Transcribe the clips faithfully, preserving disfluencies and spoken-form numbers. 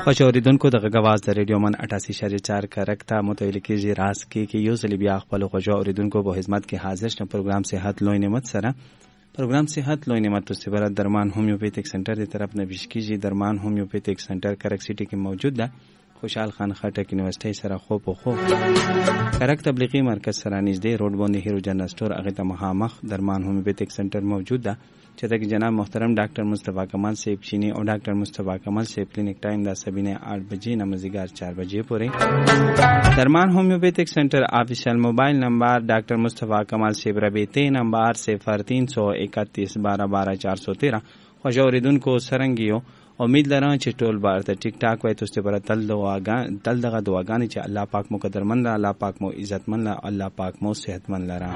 خوش اوریدونکو د غواز د ریډیو من اٹاسی اشاریه چار کرکتا متویل کیږي راز کې کې یو ځل بیا خپل خوش اوریدونکو په خدمت کې حاضر شنه پروګرام صحت لوی نعمت سره پروګرام صحت لوی نعمت تو سره درمان هومیوپیتیک سنټر دی طرف نه پیش کیږي. درمان هومیوپیتیک سنټر کرک سټی کې موجود ده. خوشحال خان خټک یونیورسيټي سره خو په خو کرک تبلیغي مرکز سره نږدې روډ باندې هیرو جنرال سٹور هغه ته مخامخ درمان هومیوپیتیک سنټر موجود ده چې د جناب محترم ډاکټر مصطفی کمال صاحب چینی او ډاکټر مصطفی کمال صاحب کلینک ټایم دا سبینه آٹھ بجے نه مزیګر چار بجے پورې. درمان هومیوپیتیک سنټر آفیشیل موبایل نمبر ډاکټر مصطفی کمال صاحب رابطه نمبر صفر تین سو اکتیس بارہ بارہ چار سو تیرہ. خوش اوریدونکو سرنګیو امید لرم چې ټول بار ته ټیک ټاک وای تاسو پر تل دواګان تل دغه دواګان چې الله پاک مو قدرمن لا الله پاک مو عزتمن لا الله پاک مو صحتمن لرا.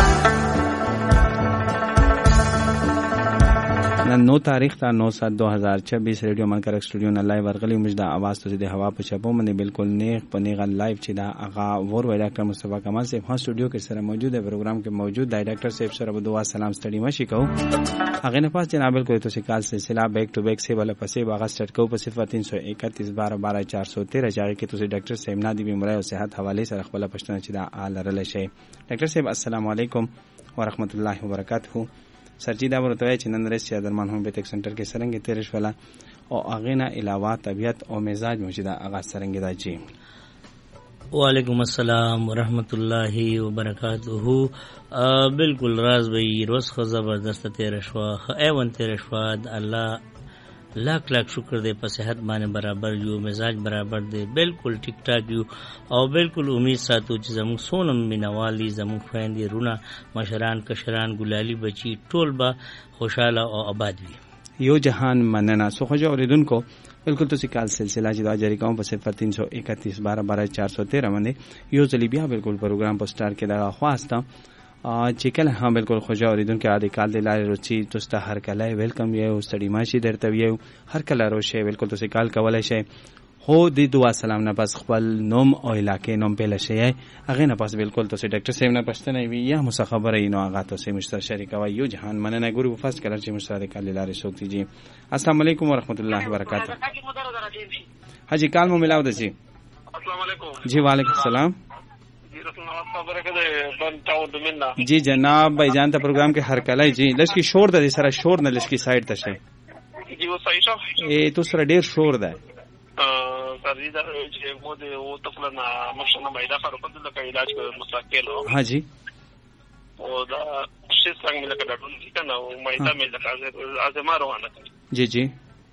نن نو تاریخ تا نو سات دو ہزار چھبیس ریڈیو من کرک اسٹوڈیو نه لایو ورغلی مجدا आवाज تو د هوا په چپو باندې بالکل نیغ په نیغ لایو چې دا اغا ور وای ډاکټر مصطفی کمال صاحب ها اسټوډیو کې سره موجود دی پروګرام کې موجود دی. ډاکټر صاحب سره دعا سلام ستړي مشي کو هغه نه پاس جناب بالکل تو سکال سلسله بیک ټو بیک سی والا پسې باغ سٹارټ کو په صفر تین سو اکتیس بارہ بارہ چار سو تیرہ ځای کې تو ډاکټر صاحب نادي بیماری او صحت حواله سره خپل پښتنه چې دا آل رل شي. ډاکټر صاحب السلام علیکم ورحمت الله وبرکاته. سرجی دا ورته چې نن ورځ چې درمان هومیوپیتیک سنټر کې سرنګ تیرش ولا او اغه نه علاوه طبيعت او مزاج موجوده اغه سرنګ دا جی. وعلیکم السلام ورحمت الله وبرکاته. بالکل راز وی روز خو زبردست تیرش وا ایون تیرش وا الله لاکھ لاکھ شکر دے په صحت باندې برابر یو مزاج برابر دی بالکل ټیک ټاک یو او بالکل امید ساتو چې زموږ سونم مینوالي زموږ خويندې رونه مشران کشران ګلالي بچي ټول به خوشاله او آباد وي. یو جهان مننه سو خو اوریدونکو بالکل تو سکال سلسله چې دا جاری کوم په صفر تین سو اکتیس بارہ بارہ چار سو تیرہ باندې یو ځلی بیا بالکل پروګرام په سٹار کې دا خواسته چې کله ها بالکل خوش اوریدونکو عادي کال د لارې روچی تاسو هر کله ویلکم یو ستړي ماشي درته یو هر کله روشه بالکل تاسو کال کولای شئ. هو د دعا سلام نه پس خپل نوم او علاقې نوم په لشي هغه نه پس بالکل تاسو ډاکټر صاحب نه پښتنه وی یا مصخبره اینو هغه تاسو مشتر شریک وای یو جهان مننه ګورو فاست کلر چې مشترک کال لارې شوکتی جی. السلام علیکم ورحمت الله وبرکاته. حاجی کال مو ملاو دسی. السلام علیکم جی وعلیکم السلام جی جناب بھائی جان ته پروګرام کې هر کله جی لشکي شور د سره شور نه لشکي سایډ ته شي جی و صحیح شو اے تو سره ډیر شور ده ا سر دې دا چې مو دې او تفل نه مشنه مېدا پر په دغه علاج مستقل ها جی او دا شي څنګه مله کډه ټول کنه او مېدا مله ازما روانه جی جی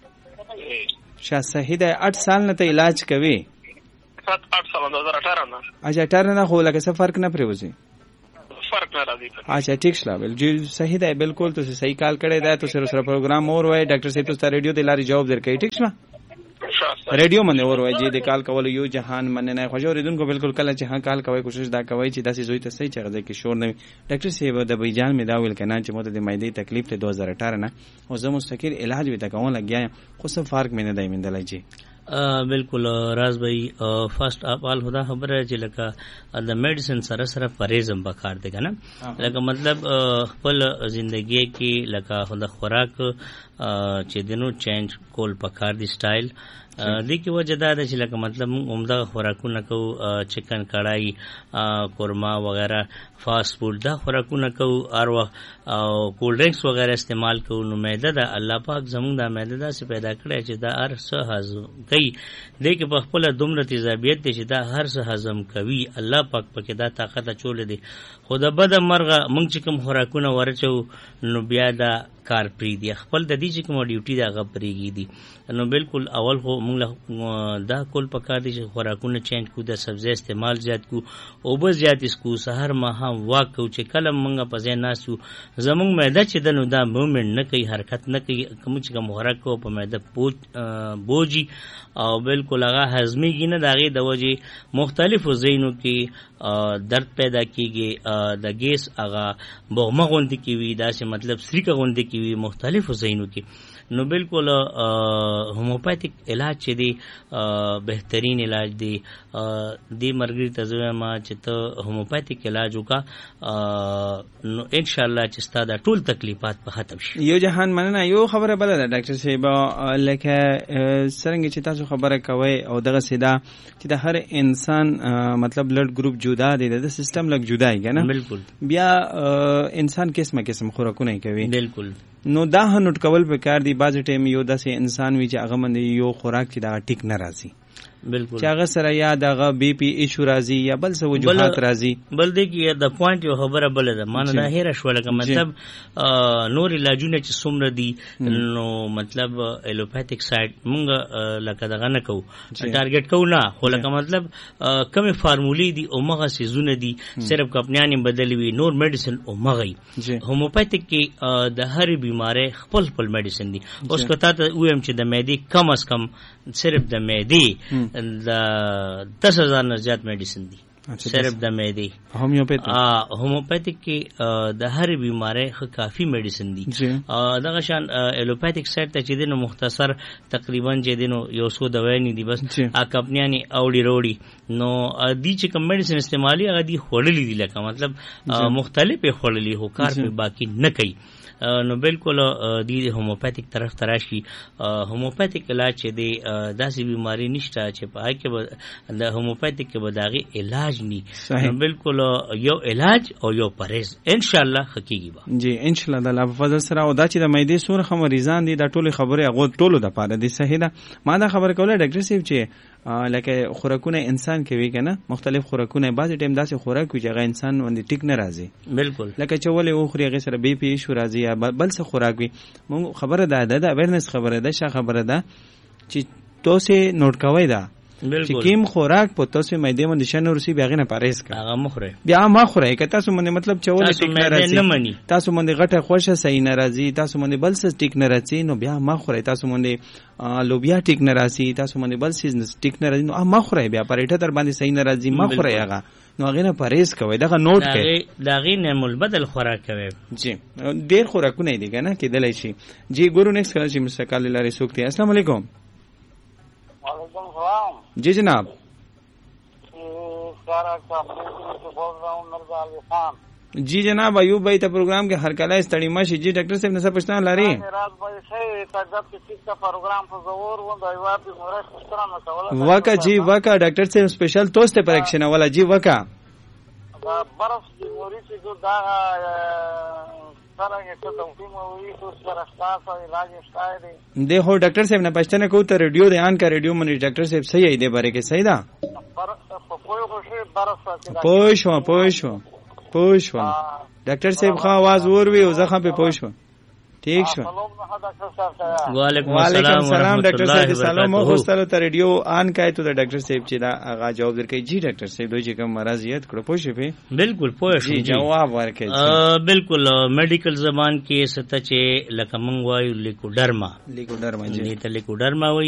شاه صحیح ده آٹھ سال نه ته علاج کوي سات آٹھ سال دو ہزار اٹھارہ نا اچھا اٹھارہ نه خو لکه څه فرق نه پریوزي فرق نه راځي. اچھا ٹھیک شلابل جی صحیح ده بالکل تو صحیح کال کړی دا تو سره سره پروګرام اور وای ډاکټر صاحب تو ریډیو ته لاري جواب درکې ټیک شمه ریډیو باندې اور وای جی د کال کول یو جهان مننه خوشو اوریدونکو بالکل کله چې ها کال کوي کوشش دا کوي چې داسې زوی ته صحیح چغه کې شور نه. ډاکټر صاحب د بیجان می دا ویل کنه چې مو د مېدې تکلیف ته دو ہزار اٹھارہ نه او زمو مستقل علاج وی تا کوم لګیا خو څه فرق مې نه دی مندلای جی. بالکل راز بھائی فرسٹ اف آل خدا خبر ہے چې لکه د میډیسن سره سره پرهیز هم پکار دی کنه لکه مطلب خپل ژوندۍ کې لکه خدا خوراک چې دینو چینج کول پکار دی سټایل د کی وجه دا ده چې لکه مطلب عمده خوراکونه کو چکن کڑھائی قورمه وغیرہ فاسٹ فوڈ دا خوراکونه کو هر وخت او کول ډرینکس وغیرہ استعمال کو نو معده دا الله پاک زموږ دا معده دا سي پیدا کړی چې دا هر څه هضم کوي د کی په خپل دومره تیزابیت دي چې دا هر څه هضم کوي الله پاک پکې دا طاقت چول دي. خدا بد مرغه مونږ چې کوم خوراکونه ورچو نو بیا دا کار پری دی خپل د دې چې کوم ډیوټي دا غپریږي دي نو بالکل اول خو مونږ دا کول پکار دي چې خوراکونه چینج کو د سبزی استعمال زیات کو او به زیات اسکو سحر ما هم واک کو چې کله مونږ په ځای ناسو زمونږ معده چې دنو دا موومنت نه کوي حرکت نه کوي کوم چې کوم خوراک کو په معده بوجي او بالکل هغه هضمي نه داغه د وجه مختلفو زینو کې درد پیدا کیږي د ګیس هغه بوغمه غوندي کی وی دا چې مطلب سریکه غوندي کی وی مختلفو زینو کې نو بالکل هوموپاتیک علاج چې دی بهترین علاج دی. دی مرګري ته زما چې ته هوموپاتیک علاج وکا نو ان شاء الله چې ستاسو ټول تکلیفات په ختم شي. یو جهان مننه. یو خبره بل ده ډاکټر صاحب، لکه څنګه چې تاسو خبره کوي او دغه سیدا چې د هر انسان مطلب بلډ ګروپ جدا دی، د سیستم لګ جدا دی کنه. بالکل. بیا انسان قسمه قسم خوراکونه کوي. بالکل. نو دا هنوټ کول په کار دی. بعض ټیم یو داسې انسان وی چې هغه باندې یو خوراک چې دا ټیک نه راځي، بالکل چې هغه سره یا دغه بی پی ایشو راځي یا بل څه وجوهات راځي. بل دی کې د پوینټ یو خبره بل ده مانه دا هیر شو لکه مطلب نور علاجونه چې څومره دي نو مطلب الوپاتیک سایډ مونږ لکه دغه نه کوو، ټارګټ کوو نه، خو لکه مطلب کومه فارمولې دي او مغه سيزونه دي صرف کپنیانې بدلی وي، نور میډیسن او مغه. هوموپاتیک کې د هر بیماری خپل خپل میډیسن دي. اوس کته ته وایم چې د معدې کم از کم صرف د معدې د دس هزار نه زیات میډیسن دي صرف د معدې. هومیوپیتیک هوموپاتیک کې د هر بیماری خو کافی میډیسن دي. دغه شان الوپاتیک سایت ته چې دینو مختصر تقریبا چې دینو یو څو دوايانې دي بس ا کمپنیانې اوړي وروړي نو دي چې کوم میډیسن استعمالي هغه دي خړلې دي لکه مطلب مختلفه خړلې هو کار په باقی نه کوي. نو بالکل دی هوموپاتیک طرف تراشي. هوموپاتیک علاج چې دی داسې بیماری نشته چې په هغه کې د هوموپاتیک کې بداغي علاج ني. نو بالکل یو علاج او یو پرهیز ان شاء الله حقيقي با جی ان شاء الله د الله په فضل سره. او دا چې د مېدې سور خمریزان دي دا ټول خبره هغه ټولو د پاره دي صحیح ده. ما دا خبر کوله ډاکټر صاحب چې لکه خوراکونه انسان کوي کنه، مختلف خوراکونه بعض ټیم داسې خوراک وي چې هغه انسان باندې ټیک نه راځي. بالکل. لکه چې ولې او خوري هغه سره بي پي شو راځي یا بل څه خوراک وي. مونږ خبره ده د اویرنس خبره ده، شا خبره ده چې تاسو نوٹ کوی دا چې کیم خوراک په تاسو مېدې باندې شنه ورسي بیا غنه پرهیز کړه، هغه مخره بیا ما خوره که تاسو باندې مطلب چول ټیک نه راځي، تاسو باندې غټه خوشه صحیح نه راځي، تاسو باندې بل څه ټیک نه راځي نو بیا ما خوره، تاسو باندې لوبیا ټیک نه راځي، تاسو باندې بل څه ټیک نه راځي نو ما خوره، بیا پرېټه در باندې صحیح نه راځي ما خوره هغه نو هغه نه پرهیز کوي. دغه نوٹ کړئ دا غي نه ملبدل خوراک کوي. جی ډیر خوراکونه دي کنه کېدلای شي. جی ګورو نیکس کله چې مستقل لاري سوکتي. السلام علیکم. وعلیکم السلام. جی جناب. जी जनाब अयूब भाई प्रोग्राम के हर कला तड़ीमा जी डॉक्टर साहब ने सब पूछना लारी वका जी वका डॉक्टर साहब स्पेशल तोस्ते परीक्षण वाला जी वका देखो डॉक्टर साहब ने पछताना को तो रेडियो ध्यान का रेडियो मनी डॉक्टर साहब सही है दे बारे के सही दा पोशवा पोशवा पोशवा डॉक्टर साहब का आवाज और भी हो जखा पे पोशवा ठीक शो. वालेकुम सलाम डॉक्टर साहब सलाम हो होस्टल तो रेडियो ऑन का है तो डॉक्टर साहब जी दा आगा जवाब दर के जी डॉक्टर साहब दो जी का मराजियत करो पोशे पे बिल्कुल पोश जी जवाब वर के बिल्कुल मेडिकल जबान के सतचे लकमंगवायु लिकोडर्मा लिकोडर्मा जी नहीं तो लिकोडर्मा